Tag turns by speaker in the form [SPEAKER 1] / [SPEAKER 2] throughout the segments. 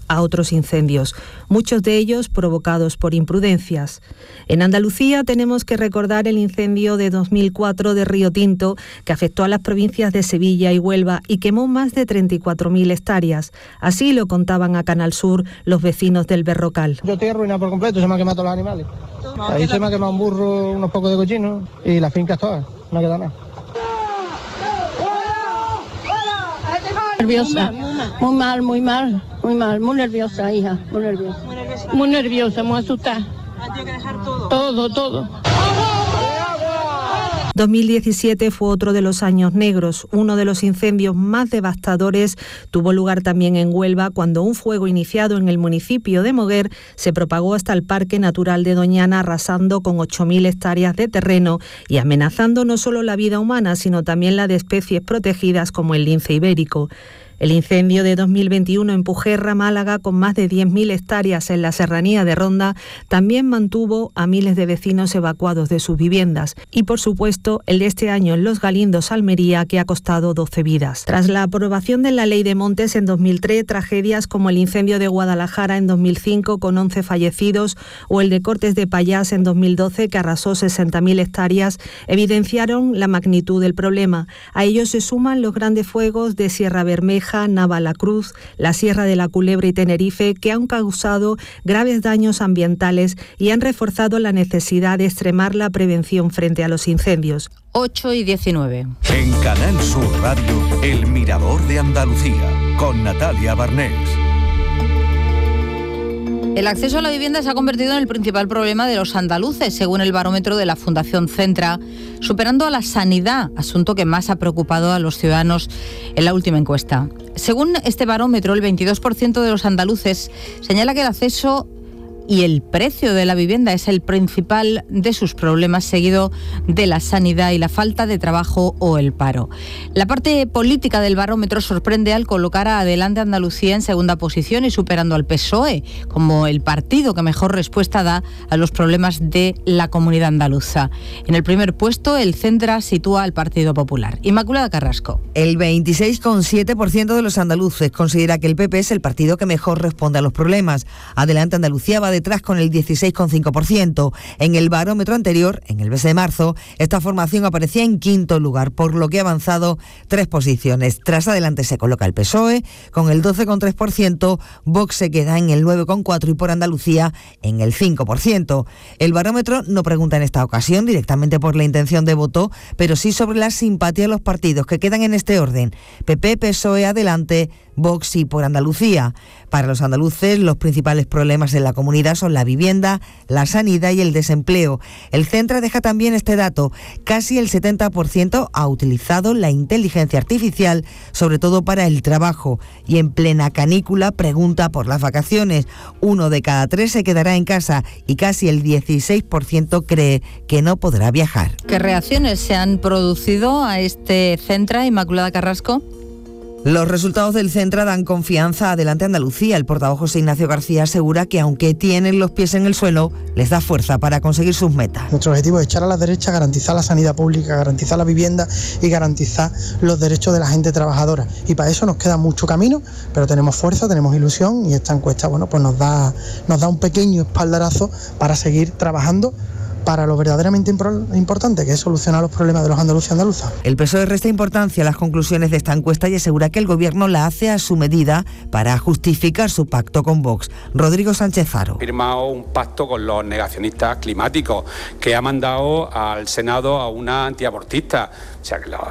[SPEAKER 1] a otros incendios, muchos de ellos provocados por imprudencias. En Andalucía tenemos que recordar el incendio de 2004 de Río Tinto, que afectó a las provincias de Sevilla y Huelva y quemó más de 34.000 hectáreas. Así lo contaban a Canal Sur los vecinos del Berrocal.
[SPEAKER 2] Yo estoy arruinado por completo, se me han quemado todos los animales. Ahí se me ha quemado un burro, unos pocos de cochinos y las fincas todas, no queda nada.
[SPEAKER 3] Nerviosa, muy mal, muy nerviosa, hija, muy nerviosa, muy asustada.
[SPEAKER 4] Hay que dejar todo.
[SPEAKER 3] Todo.
[SPEAKER 1] 2017 fue otro de los años negros. Uno de los incendios más devastadores tuvo lugar también en Huelva, cuando un fuego iniciado en el municipio de Moguer se propagó hasta el Parque Natural de Doñana, arrasando con 8.000 hectáreas de terreno y amenazando no solo la vida humana, sino también la de especies protegidas como el lince ibérico. El incendio de 2021 en Pujerra, Málaga, con más de 10.000 hectáreas en la serranía de Ronda, también mantuvo a miles de vecinos evacuados de sus viviendas. Y, por supuesto, el de este año en Los Galindos, Almería, que ha costado 12 vidas. Tras la aprobación de la Ley de Montes en 2003, tragedias como el incendio de Guadalajara en 2005, con 11 fallecidos, o el de Cortes de Pallás en 2012, que arrasó 60.000 hectáreas, evidenciaron la magnitud del problema. A ellos se suman los grandes fuegos de Sierra Bermeja, Navalacruz, la Sierra de la Culebra y Tenerife, que han causado graves daños ambientales y han reforzado la necesidad de extremar la prevención frente a los incendios.
[SPEAKER 5] 8:19.
[SPEAKER 6] En Canal Sur Radio, El Mirador de Andalucía, con Natalia Barnés.
[SPEAKER 5] El acceso a la vivienda se ha convertido en el principal problema de los andaluces, según el barómetro de la Fundación Centra, superando a la sanidad, asunto que más ha preocupado a los ciudadanos en la última encuesta. Según este barómetro, el 22% de los andaluces señala que el acceso y el precio de la vivienda es el principal de sus problemas, seguido de la sanidad y la falta de trabajo o el paro. La parte política del barómetro sorprende al colocar a Adelante Andalucía en segunda posición y superando al PSOE como el partido que mejor respuesta da a los problemas de la comunidad andaluza. En el primer puesto, el Centra sitúa al Partido Popular. Inmaculada Carrasco.
[SPEAKER 7] El 26,7% de los andaluces considera que el PP es el partido que mejor responde a los problemas. Adelante Andalucía va detrás con el 16,5%. En el barómetro anterior, en el mes de marzo, esta formación aparecía en quinto lugar, por lo que ha avanzado 3 posiciones. Tras Adelante se coloca el PSOE con el 12,3%, Vox se queda en el 9,4% y por Andalucía en el 5%. El barómetro no pregunta en esta ocasión directamente por la intención de voto, pero sí sobre la simpatía a los partidos, que quedan en este orden: PP, PSOE, Adelante, Vox y por Andalucía. Para los andaluces, los principales problemas en la comunidad son la vivienda, la sanidad y el desempleo. El Centra deja también este dato: casi el 70% ha utilizado la inteligencia artificial, sobre todo para el trabajo, y en plena canícula pregunta por las vacaciones. 1 de cada 3 se quedará en casa y casi el 16% cree que no podrá viajar.
[SPEAKER 5] ¿Qué reacciones se han producido a este Centra, Inmaculada Carrasco?
[SPEAKER 7] Los resultados del Centra dan confianza a Adelante Andalucía. El portavoz José Ignacio García asegura que aunque tienen los pies en el suelo, les da fuerza para conseguir sus metas.
[SPEAKER 2] Nuestro objetivo es echar a la derecha, garantizar la sanidad pública, garantizar la vivienda y garantizar los derechos de la gente trabajadora. Y para eso nos queda mucho camino, pero tenemos fuerza, tenemos ilusión y esta encuesta, pues nos da un pequeño espaldarazo para seguir trabajando para lo verdaderamente importante, que es solucionar los problemas de los andaluces y andaluzas.
[SPEAKER 7] El PSOE resta importancia a las conclusiones de esta encuesta y asegura que el Gobierno la hace a su medida para justificar su pacto con Vox. Rodrigo Sánchez Faro.
[SPEAKER 8] Ha firmado un pacto con los negacionistas climáticos, que ha mandado al Senado a una antiabortista. O sea, que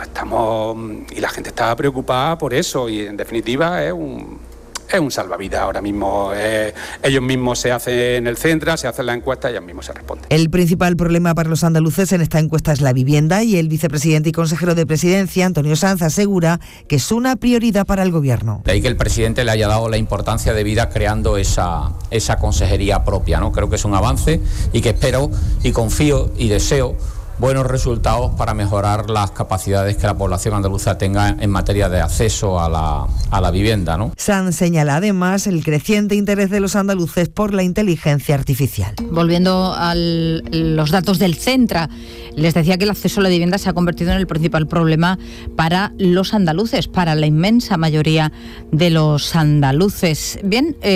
[SPEAKER 8] y la gente está preocupada por eso, y en definitiva es un salvavidas ahora mismo. Ellos mismos se hacen el Centra, se hacen la encuesta y ellos mismos se responden.
[SPEAKER 7] El principal problema para los andaluces en esta encuesta es la vivienda, y el vicepresidente y consejero de Presidencia, Antonio Sanz, asegura que es una prioridad para el Gobierno.
[SPEAKER 9] De ahí que el presidente le haya dado la importancia debida creando esa consejería propia, ¿no? Creo que es un avance y que espero y confío y deseo buenos resultados para mejorar las capacidades que la población andaluza tenga en materia de acceso a la vivienda, ¿no?
[SPEAKER 7] Sanz señala además el creciente interés de los andaluces por la inteligencia artificial.
[SPEAKER 5] Volviendo a los datos del Centra, les decía que el acceso a la vivienda se ha convertido en el principal problema para los andaluces, para la inmensa mayoría de los andaluces. Bien,